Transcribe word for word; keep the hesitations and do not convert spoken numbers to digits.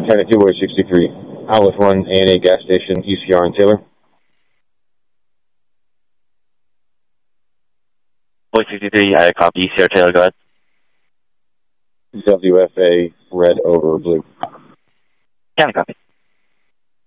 ten two by sixty-three. Outlet one, A and A gas station, E C R and Taylor. Boy sixty-three, I copy. E C R Taylor, go ahead. W F A, red over blue. Can copy.